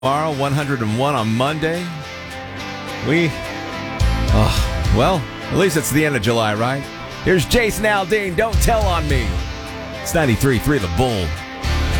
Tomorrow, 101 on Monday. Well, at least it's the end of July, right? Here's Jason Aldean, Don't Tell on Me. It's 93.3 The Bull.